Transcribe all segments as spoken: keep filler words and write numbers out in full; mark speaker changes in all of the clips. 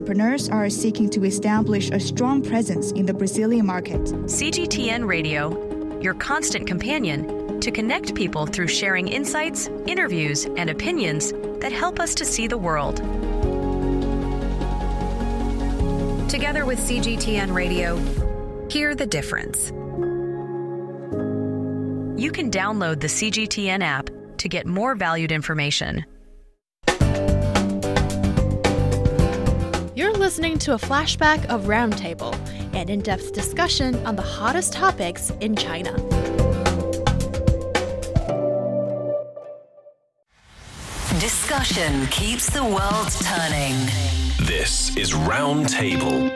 Speaker 1: Entrepreneurs are seeking to establish a strong presence in the Brazilian market.
Speaker 2: C G T N Radio, your constant companion to connect people through sharing insights, interviews, and opinions that help us to see the world. Together with C G T N Radio, hear the difference. You can download the C G T N app to get more valued information.
Speaker 3: You're listening to a flashback of Roundtable, an in-depth discussion on the hottest topics in China.
Speaker 4: Discussion keeps the world turning.
Speaker 5: This is Roundtable.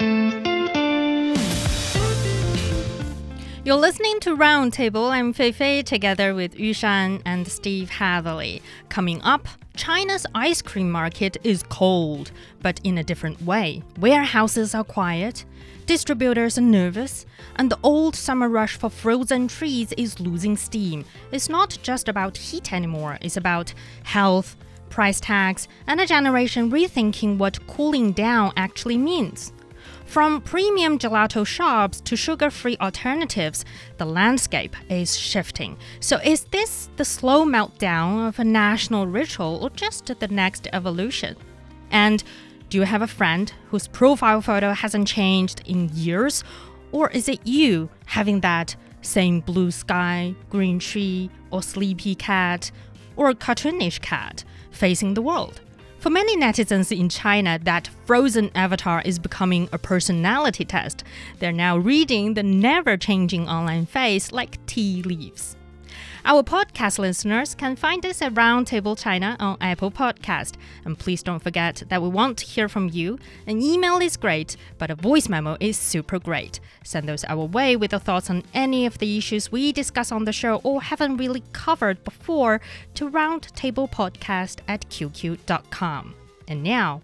Speaker 6: You're listening to Roundtable. I'm Fei Fei, together with Yushan and Steve Hatherley. Coming up, China's ice cream market is cold, but in a different way. Warehouses are quiet, distributors are nervous, and the old summer rush for frozen treats is losing steam. It's not just about heat anymore. It's about health, price tags, and a generation rethinking what cooling down actually means. From premium gelato shops to sugar-free alternatives, the landscape is shifting. So is this the slow meltdown of a national ritual or just the next evolution? And do you have a friend whose profile photo hasn't changed in years? Or is it you having that same blue sky, green tree, or sleepy cat, or cartoonish cat facing the world? For many netizens in China, that frozen avatar is becoming a personality test. They're now reading the never-changing online face like tea leaves. Our podcast listeners can find us at Roundtable China on Apple Podcast. And please don't forget that we want to hear from you. An email is great, but a voice memo is super great. Send those our way with your thoughts on any of the issues we discuss on the show or haven't really covered before to roundtablepodcast at q q dot com. And now,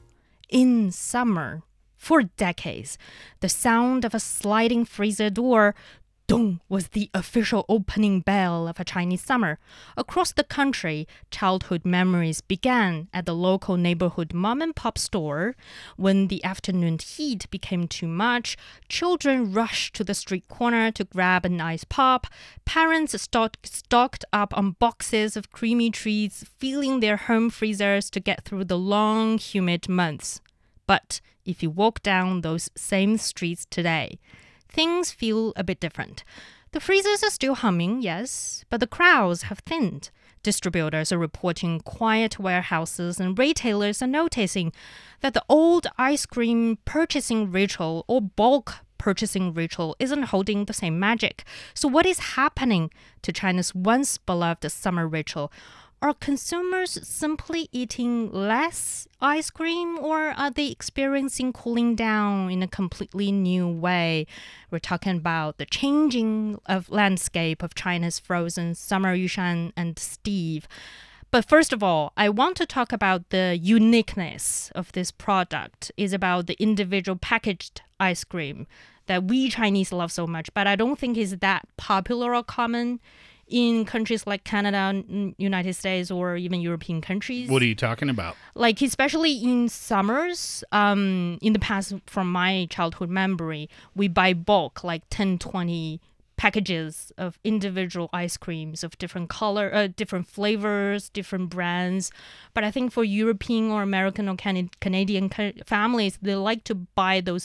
Speaker 6: in summer, for decades, the sound of a sliding freezer door Dong was the official opening bell of a Chinese summer. Across the country, childhood memories began at the local neighborhood mom-and-pop store. When the afternoon heat became too much, children rushed to the street corner to grab an ice pop. Parents stock- stocked up on boxes of creamy treats, filling their home freezers to get through the long, humid months. But if you walk down those same streets today, things feel a bit different. The freezers are still humming, yes, but the crowds have thinned. Distributors are reporting quiet warehouses, and retailers are noticing that the old ice cream purchasing ritual or bulk purchasing ritual isn't holding the same magic. So what is happening to China's once beloved summer ritual? Are consumers simply eating less ice cream, or are they experiencing cooling down in a completely new way? We're talking about the changing of landscape of China's frozen summer. Yushan and Steve. But first of all, I want to talk about the uniqueness of this product. It's about the individual packaged ice cream that we Chinese love so much, but I don't think is that popular or common in countries like Canada, United States, or even European countries.
Speaker 7: What are you talking about?
Speaker 6: Like, especially in summers, um, in the past, from my childhood memory, we buy bulk, like ten, twenty packages of individual ice creams of different color, uh, different flavors, different brands. But I think for European or American or Can- Canadian ca- families, they like to buy those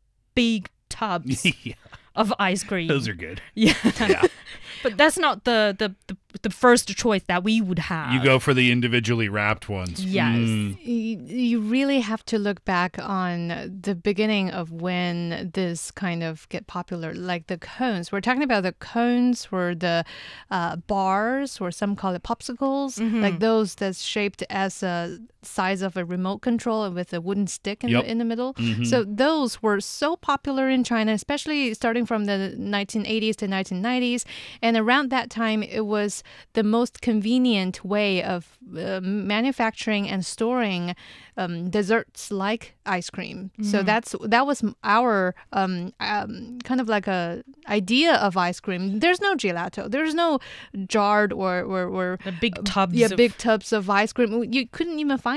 Speaker 6: big tubs yeah. of ice cream.
Speaker 7: Those are good.
Speaker 6: Yeah.
Speaker 7: yeah.
Speaker 6: But that's not the, the, the, the first choice that we would have.
Speaker 7: You go for the individually wrapped ones.
Speaker 6: Yes.
Speaker 7: Mm.
Speaker 8: You, you really have to look back on the beginning of when this kind of get popular, like the cones. We're talking about the cones or the uh, bars, or some call it popsicles,
Speaker 6: Mm-hmm.
Speaker 8: like those that's shaped as a size of a remote control with a wooden stick in,
Speaker 7: Yep.
Speaker 8: the, in the middle.
Speaker 7: Mm-hmm.
Speaker 8: So those were so popular in China, especially starting from the nineteen eighties to nineteen nineties. And around that time, it was the most convenient way of uh, manufacturing and storing um, desserts like ice cream. Mm. So that's that was our um, um, kind of like a idea of ice cream. There's no gelato. There's no jarred or or, or
Speaker 6: the big tubs.
Speaker 8: Yeah,
Speaker 6: of...
Speaker 8: big tubs of ice cream. You couldn't even find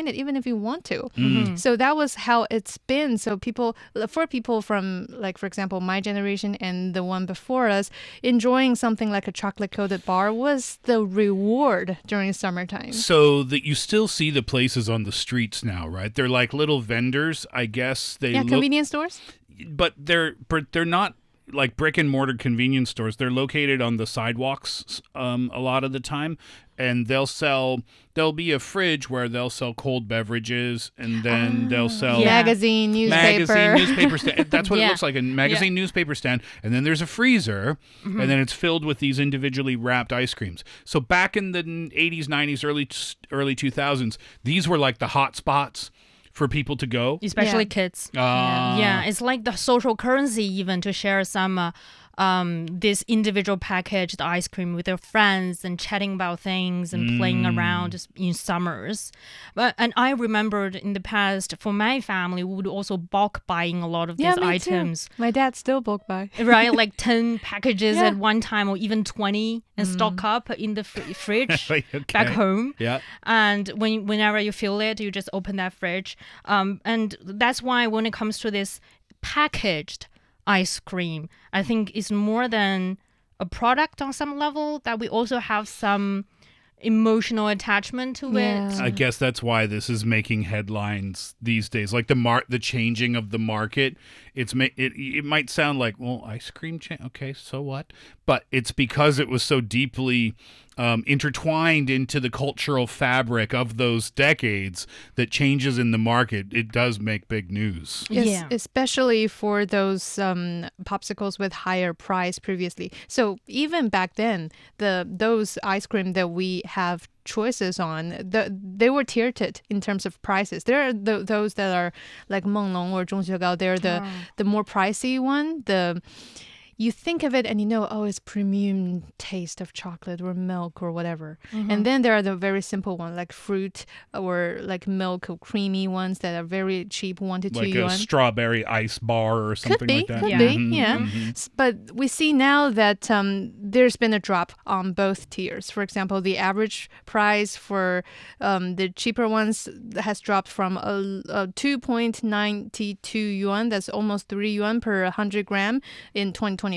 Speaker 8: find it even if you want to. So that was how it's been. So people, for people from, like, for example, my generation and the one before us, enjoying something like a chocolate-coated bar was the reward during summertime.
Speaker 7: So that you still see the places on the streets now, right? They're like little vendors, I guess. They
Speaker 8: Yeah,
Speaker 7: look,
Speaker 8: convenience stores?
Speaker 7: but they're but they're not like brick and mortar convenience stores. They're located on the sidewalks um, a lot of the time, and they'll sell. There'll be a fridge where they'll sell cold beverages, and then they'll sell
Speaker 6: Yeah.
Speaker 8: Magazine, newspaper.
Speaker 7: magazine, newspaper stand. That's what
Speaker 6: Yeah.
Speaker 7: it looks like, a magazine, newspaper stand. And then there's a freezer, and then it's filled with these individually wrapped ice creams. So back in the eighties, nineties, early early two thousands, these were like the hot spots for people to go.
Speaker 6: Especially
Speaker 8: Yeah.
Speaker 6: kids.
Speaker 7: Ah.
Speaker 6: Yeah, it's like the social currency even to share some uh, um, this individual packaged ice cream with their friends and chatting about things and playing around just in summers. But and I remembered in the past for my family, we would also bulk buying a lot of
Speaker 8: Yeah,
Speaker 6: these
Speaker 8: me
Speaker 6: items.
Speaker 8: too. My dad still bulk buy.
Speaker 6: Right, like ten packages
Speaker 8: Yeah.
Speaker 6: at one time or even twenty and stock up in the fr- fridge
Speaker 7: Okay.
Speaker 6: back home.
Speaker 7: Yeah.
Speaker 6: And when whenever you feel it, you just open that fridge. Um, and that's why when it comes to this packaged ice cream, I think it's more than a product on some level, that we also have some emotional attachment to
Speaker 8: Yeah.
Speaker 6: it.
Speaker 7: I guess that's why this is making headlines these days. Like the mar- the changing of the market. It's ma- it it might sound like, well, ice cream cha- okay, so what? But it's because it was so deeply um, intertwined into the cultural fabric of those decades that changes in the market, it does make big news.
Speaker 8: Yes,
Speaker 6: Yeah.
Speaker 8: especially for those um, popsicles with higher price previously. So even back then, the those ice cream that we have choices on, the, they were tiered in terms of prices. There are th- those that are like Menglong or Zhongxiegao. They're the the more pricey one. The you think of it and you know, oh, it's premium taste of chocolate or milk or whatever. And then there are the very simple one, like fruit or like milk or creamy ones that are very cheap, one to two
Speaker 7: Like a
Speaker 8: yuan.
Speaker 7: strawberry ice bar or something
Speaker 8: Could be,
Speaker 7: like that.
Speaker 8: could
Speaker 6: Yeah.
Speaker 8: be,
Speaker 7: Mhm,
Speaker 8: yeah.
Speaker 7: mhm.
Speaker 8: S- But we see now that um, there's been a drop on both tiers. For example, the average price for um, the cheaper ones has dropped from a, a two point nine two yuan, that's almost three yuan per one hundred gram in twenty twenty-three,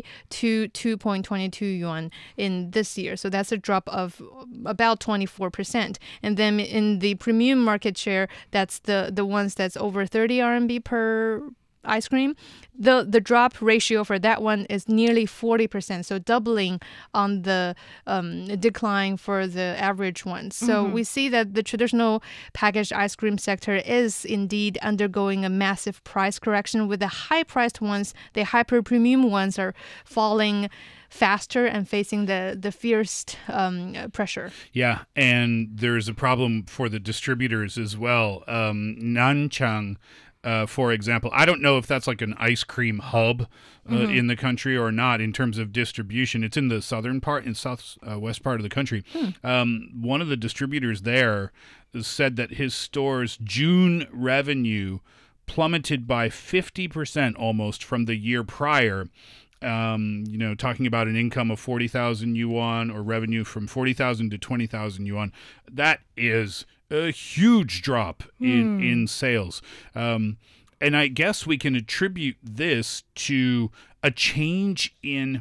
Speaker 8: to two point two two yuan in this year. So that's a drop of about twenty-four percent. And then in the premium market share, that's the, the ones that's over thirty R M B per ice cream, the the drop ratio for that one is nearly forty percent, so doubling on the um, decline for the average ones. So we see that the traditional packaged ice cream sector is indeed undergoing a massive price correction, with the high-priced ones, the hyper-premium ones, are falling faster and facing the, the fierce um, pressure.
Speaker 7: Yeah, and there's a problem for the distributors as well. Um, Nanchang, uh, for example, I don't know if that's like an ice cream hub uh, in the country or not in terms of distribution. It's in the southern part, in south uh, west part of the country. Um, one of the distributors there said that his store's June revenue plummeted by fifty percent almost from the year prior. Um, you know, talking about an income of forty thousand yuan or revenue from forty thousand to twenty thousand yuan. That is a huge drop in, in sales. Um, and I guess we can attribute this to a change in,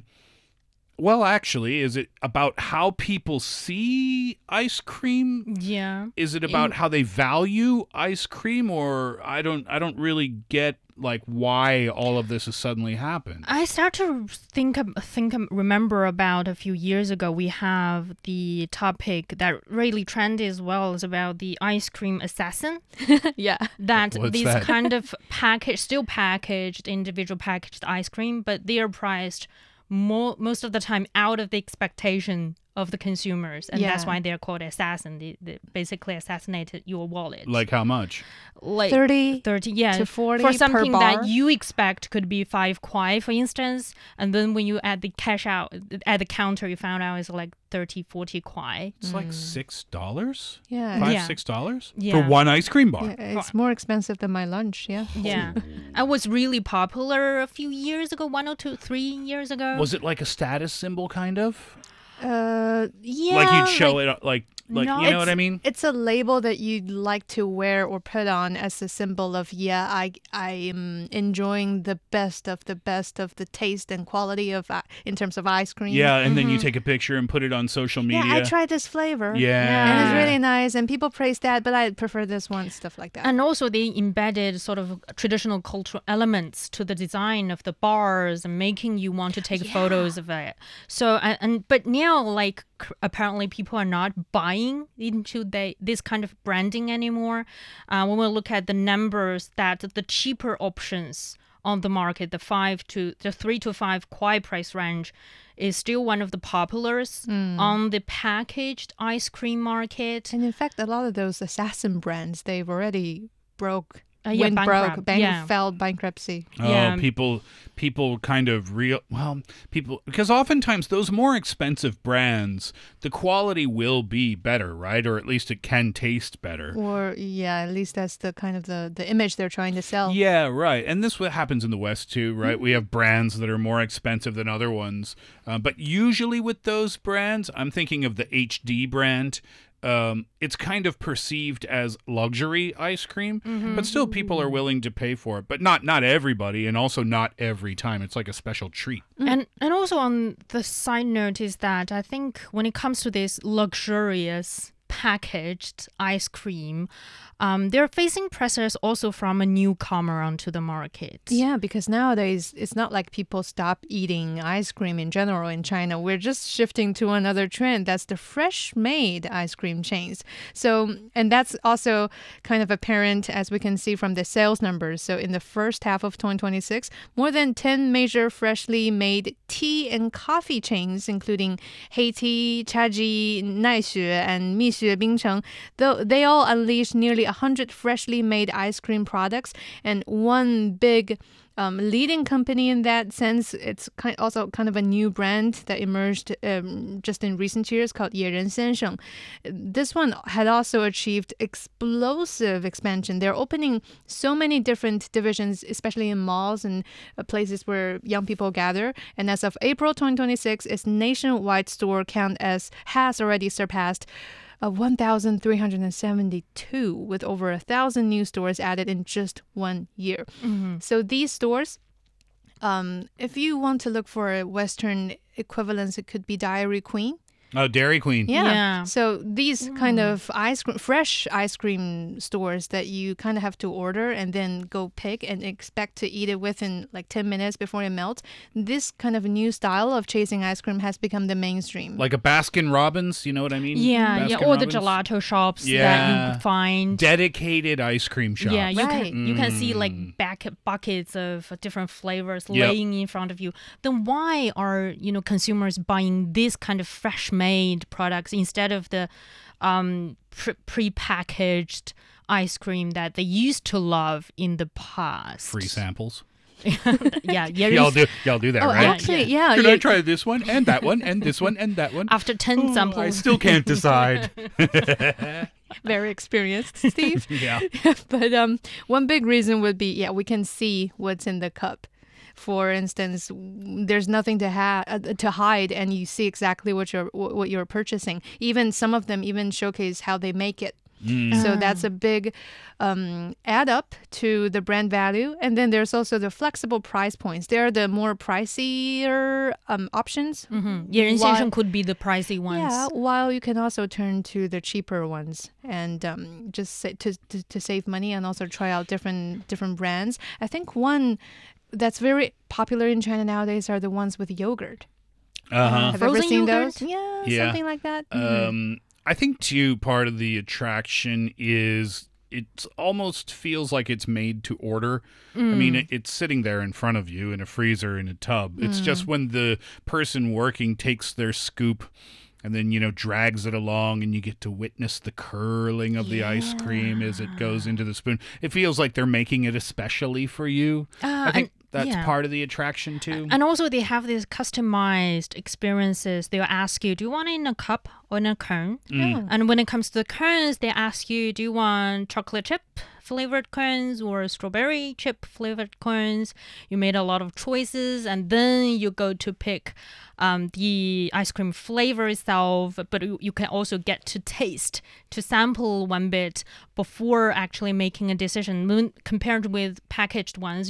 Speaker 7: well, actually, is it about how people see ice cream?
Speaker 6: Yeah.
Speaker 7: Is it about how they value ice cream? Or I don't, I don't really get like why all of this has suddenly happened.
Speaker 6: I start to think, think, remember about a few years ago, we have the topic that really trendy as well, is about the ice cream assassin.
Speaker 8: Yeah.
Speaker 6: That
Speaker 7: What's
Speaker 6: these
Speaker 7: that?
Speaker 6: kind of packaged, still packaged, individual packaged ice cream, but they are priced more, most of the time out of the expectation of the consumers, and that's
Speaker 8: Yeah.
Speaker 6: why they're called assassin. They, they basically assassinated your wallet.
Speaker 7: Like how much?
Speaker 6: like
Speaker 8: thirty
Speaker 6: thirty, yeah,
Speaker 8: to forty
Speaker 6: for
Speaker 8: per
Speaker 6: something
Speaker 8: bar.
Speaker 6: that you expect could be five kwai, for instance, and then when you add the cash out at the counter, you found out it's like thirty, forty kwai.
Speaker 7: It's like six dollars.
Speaker 8: Yeah.
Speaker 7: Five,
Speaker 6: Yeah.
Speaker 7: six dollars
Speaker 6: Yeah.
Speaker 7: for one ice cream bar.
Speaker 8: Yeah, it's more expensive than my lunch, yeah.
Speaker 6: Yeah, it was really popular a few years ago, one or two, three years ago.
Speaker 7: Was it like a status symbol, kind of?
Speaker 8: Uh, yeah.
Speaker 7: like you'd show it, like Like,
Speaker 6: No,
Speaker 7: you know what
Speaker 8: It's-
Speaker 7: I mean?
Speaker 8: It's a label that you'd like to wear or put on as a symbol of, yeah, I I am enjoying the best of the best of the taste and quality of uh, in terms of ice cream.
Speaker 7: Yeah, and then you take a picture and put it on social media.
Speaker 8: Yeah, I tried this flavor.
Speaker 7: Yeah.
Speaker 8: And it's really nice, and people praise that, but I prefer this one, stuff like that.
Speaker 6: And also, they embedded sort of traditional cultural elements to the design of the bars and making you want to take photos of it. So, and, and but now, like, c- apparently, people are not buying into the, this kind of branding anymore. Uh, when we look at the numbers, that the cheaper options on the market, the five to the three to five kwai price range, is still one of the populars on the packaged ice cream market.
Speaker 8: And in fact, a lot of those assassin brands, they've already broke,
Speaker 6: Uh, yeah,
Speaker 8: went
Speaker 6: bankrupt,
Speaker 8: broke, bank,
Speaker 6: yeah.
Speaker 8: failed bankruptcy.
Speaker 7: Oh,
Speaker 6: Yeah.
Speaker 7: people, people kind of real. Well, people because oftentimes those more expensive brands, the quality will be better, right? Or at least it can taste better.
Speaker 8: Or, yeah, at least that's the kind of the, the image they're trying to sell.
Speaker 7: Yeah, right. And this what happens in the West too, right? We have brands that are more expensive than other ones, uh, but usually with those brands, I'm thinking of the H D brand. Um, it's kind of perceived as luxury ice cream, but still people are willing to pay for it. But not not everybody, and also not every time. It's like a special treat.
Speaker 6: And and also on the side note is that I think when it comes to this luxurious packaged ice cream, um, they're facing pressures also from a newcomer onto the market.
Speaker 8: Yeah, because nowadays it's not like people stop eating ice cream in general in China. We're just shifting to another trend. That's the fresh made ice cream chains. So, and that's also kind of apparent as we can see from the sales numbers. So, in the first half of twenty twenty-six, more than ten major freshly made tea and coffee chains, including Heytea, Chaji, Naixue, and Mixue Bingcheng, though they all unleashed nearly one hundred freshly made ice cream products, and one big um, leading company in that sense, it's kind also kind of a new brand that emerged um, just in recent years called Yeren Sensheng. This one had also achieved explosive expansion. They're opening so many different divisions, especially in malls and uh, places where young people gather. And as of April twenty twenty-six, its nationwide store count as has already surpassed Uh, one thousand three hundred seventy-two, with over a thousand new stores added in just one year. So these stores, um, if you want to look for a Western equivalence, it could be Dairy Queen.
Speaker 7: Oh, Dairy Queen.
Speaker 8: Yeah.
Speaker 6: Yeah.
Speaker 8: So these kind of ice cream, fresh ice cream stores that you kind of have to order and then go pick and expect to eat it within like ten minutes before it melts. This kind of new style of chasing ice cream has become the mainstream.
Speaker 7: Like a Baskin Robbins, you know what I mean?
Speaker 6: Yeah, yeah,
Speaker 7: Baskin
Speaker 6: or the
Speaker 7: Robbins.
Speaker 6: gelato shops that
Speaker 7: Yeah.
Speaker 6: you find.
Speaker 7: Dedicated ice cream shop.
Speaker 6: Yeah, you
Speaker 8: Right.
Speaker 6: can you can see like back buckets of different flavors
Speaker 7: Yep.
Speaker 6: laying in front of you. Then why are you know consumers buying this kind of fresh made products instead of the um, pre- pre-packaged ice cream that they used to love in the past?
Speaker 7: Free samples.
Speaker 6: Yeah, yeah.
Speaker 7: Y'all do y'all do that,
Speaker 8: oh,
Speaker 7: right?
Speaker 8: actually, yeah.
Speaker 7: Should
Speaker 8: yeah.
Speaker 7: I try this one and that one and this one and that one?
Speaker 6: After ten
Speaker 7: Oh,
Speaker 6: samples,
Speaker 7: I still can't decide.
Speaker 8: Very experienced, Steve.
Speaker 7: Yeah.
Speaker 8: But um, one big reason would be, yeah, we can see what's in the cup. For instance, there's nothing to ha- uh, to hide, and you see exactly what you're what you're purchasing. Even some of them even showcase how they make it. So that's a big um, add up to the brand value. And then there's also the flexible price points. They're the more pricier um, options.
Speaker 6: mm-hmm. 野人先生 could be the pricey ones.
Speaker 8: Yeah, while you can also turn to the cheaper ones and um, just sa- to, to to save money and also try out different different brands. I think one that's very popular in China nowadays are the ones with yogurt.
Speaker 7: Uh-huh.
Speaker 8: Have you ever
Speaker 6: Frozen
Speaker 8: seen
Speaker 6: yogurt?
Speaker 8: those? Yeah,
Speaker 7: Yeah.
Speaker 8: something like that.
Speaker 7: Um, I think too part of the attraction is it almost feels like it's made to order. I mean, it, it's sitting there in front of you in a freezer in a tub. It's just when the person working takes their scoop and then, you know, drags it along and you get to witness the curling of the ice cream as it goes into the spoon. It feels like they're making it especially for you.
Speaker 6: Uh,
Speaker 7: I think That's
Speaker 6: Yeah.
Speaker 7: part of the attraction too.
Speaker 6: And also they have these customized experiences. They'll ask you, do you want it in a cup or in a cone?
Speaker 8: Mm.
Speaker 6: And when it comes to the cones, they ask you, do you want chocolate chip flavored cones or strawberry chip flavored cones? You made a lot of choices, and then you go to pick um, the ice cream flavor itself, but you, you can also get to taste, to sample one bit before actually making a decision. Compared with packaged ones,